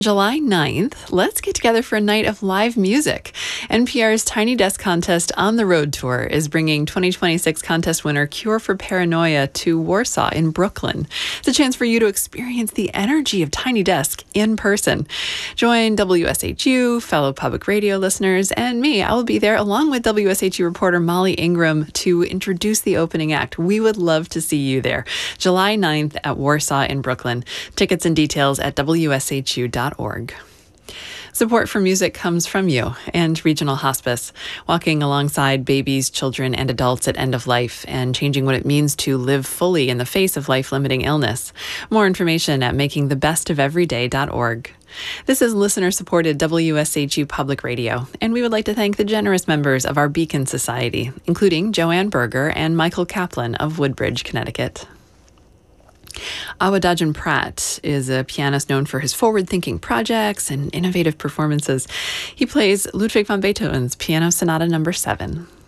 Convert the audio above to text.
July 9th, let's get together for a night of live music. NPR's Tiny Desk Contest on the Road Tour is bringing 2026 contest winner Cure for Paranoia to Warsaw in Brooklyn. It's a chance for you to experience the energy of Tiny Desk in person. Join WSHU, fellow public radio listeners, and me. I will be there along with WSHU reporter Molly Ingram to introduce the opening act. We would love to see you there. July 9th at Warsaw in Brooklyn. Tickets and details at WSHU.org. Support for music comes from you and Regional Hospice, walking alongside babies, children, and adults at end of life and changing what it means to live fully in the face of life-limiting illness. More information at makingthebestofeveryday.org. This is listener-supported WSHU Public Radio, and we would like to thank the generous members of our Beacon Society, including Joanne Berger and Michael Kaplan of Woodbridge, Connecticut. Awadagin Pratt is a pianist known for his forward-thinking projects and innovative performances. He plays Ludwig van Beethoven's Piano Sonata No. 7.